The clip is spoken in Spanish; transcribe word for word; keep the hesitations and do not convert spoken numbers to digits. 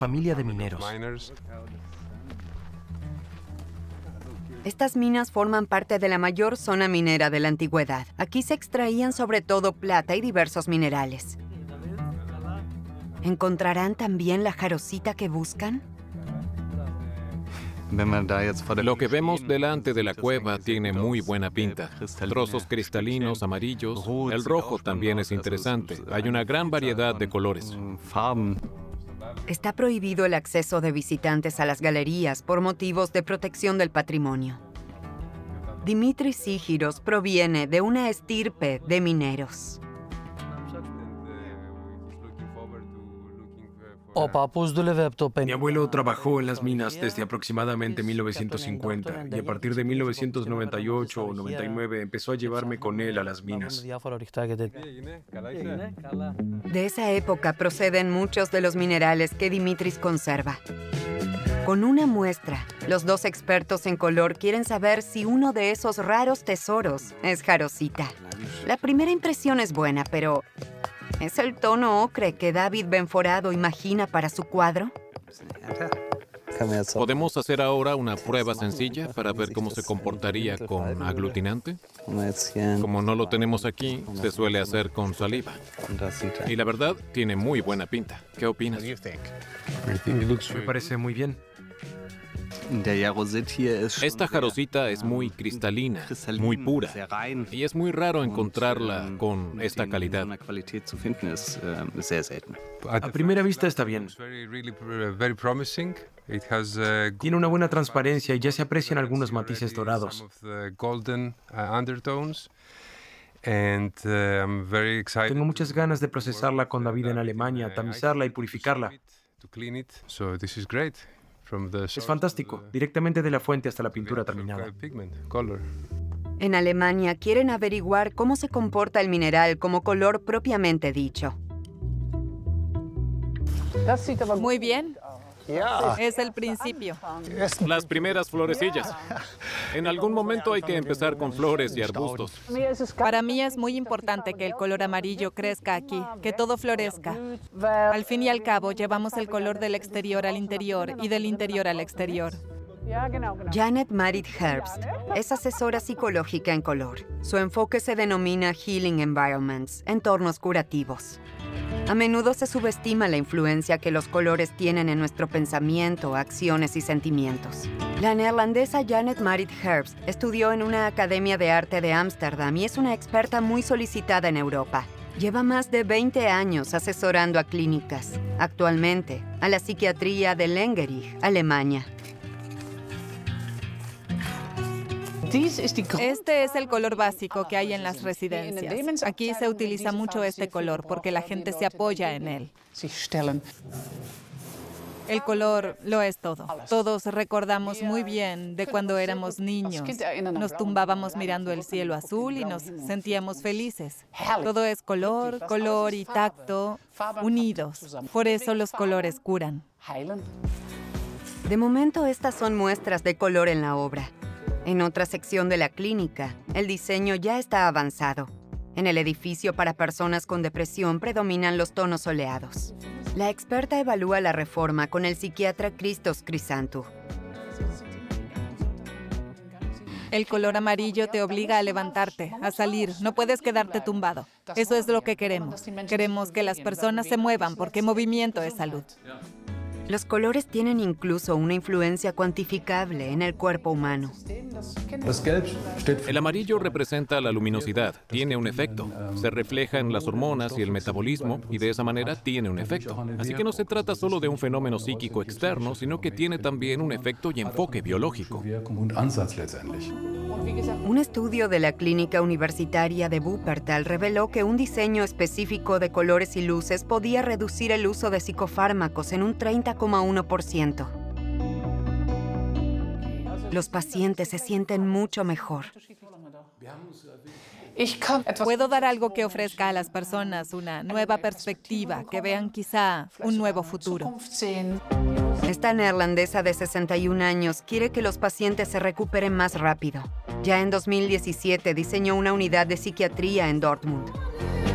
Familia de mineros. Estas minas forman parte de la mayor zona minera de la antigüedad. Aquí se extraían sobre todo plata y diversos minerales. ¿Encontrarán también la jarosita que buscan? Lo que vemos delante de la cueva tiene muy buena pinta. Trozos cristalinos, amarillos. El rojo también es interesante. Hay una gran variedad de colores. Está prohibido el acceso de visitantes a las galerías por motivos de protección del patrimonio. Dimitris Sigiros proviene de una estirpe de mineros. Mi abuelo trabajó en las minas desde aproximadamente mil novecientos cincuenta y a partir de mil novecientos noventa y ocho o noventa y nueve empezó a llevarme con él a las minas. De esa época proceden muchos de los minerales que Dimitris conserva. Con una muestra, los dos expertos en color quieren saber si uno de esos raros tesoros es jarosita. La primera impresión es buena, pero ¿es el tono ocre que David Benforado imagina para su cuadro? ¿Podemos hacer ahora una prueba sencilla para ver cómo se comportaría con aglutinante? Como no lo tenemos aquí, se suele hacer con saliva. Y la verdad, tiene muy buena pinta. ¿Qué opinas? Me parece muy bien. Esta jarosita es muy cristalina, muy pura, y es muy raro encontrarla con esta calidad. A primera vista está bien. Tiene una buena transparencia y ya se aprecian algunos matices dorados. Tengo muchas ganas de procesarla con David en Alemania, tamizarla y purificarla. Es fantástico, directamente de la fuente hasta la pintura terminada. En Alemania quieren averiguar cómo se comporta el mineral como color propiamente dicho. Muy bien. Es el principio. Las primeras florecillas. En algún momento hay que empezar con flores y arbustos. Para mí es muy importante que el color amarillo crezca aquí, que todo florezca. Al fin y al cabo, llevamos el color del exterior al interior y del interior al exterior. Janet Marit Herbst es asesora psicológica en color. Su enfoque se denomina Healing Environments, entornos curativos. A menudo se subestima la influencia que los colores tienen en nuestro pensamiento, acciones y sentimientos. La neerlandesa Janet Marit Herbst estudió en una academia de arte de Ámsterdam y es una experta muy solicitada en Europa. Lleva más de veinte años asesorando a clínicas, actualmente a la psiquiatría de Lengerich, Alemania. Este es el color básico que hay en las residencias. Aquí se utiliza mucho este color porque la gente se apoya en él. El color lo es todo. Todos recordamos muy bien de cuando éramos niños. Nos tumbábamos mirando el cielo azul y nos sentíamos felices. Todo es color, color y tacto unidos. Por eso los colores curan. De momento, estas son muestras de color en la obra. En otra sección de la clínica, el diseño ya está avanzado. En el edificio para personas con depresión predominan los tonos soleados. La experta evalúa la reforma con el psiquiatra Christos Chrysanthou. El color amarillo te obliga a levantarte, a salir. No puedes quedarte tumbado. Eso es lo que queremos. Queremos que las personas se muevan porque movimiento es salud. Los colores tienen incluso una influencia cuantificable en el cuerpo humano. El amarillo representa la luminosidad, tiene un efecto. Se refleja en las hormonas y el metabolismo y de esa manera tiene un efecto. Así que no se trata solo de un fenómeno psíquico externo, sino que tiene también un efecto y enfoque biológico. Un estudio de la Clínica Universitaria de Wuppertal reveló que un diseño específico de colores y luces podía reducir el uso de psicofármacos en un treinta coma uno por ciento. Los pacientes se sienten mucho mejor. Puedo dar algo que ofrezca a las personas una nueva perspectiva, que vean quizá un nuevo futuro. Esta neerlandesa de sesenta y un años quiere que los pacientes se recuperen más rápido. Ya en dos mil diecisiete diseñó una unidad de psiquiatría en Dortmund.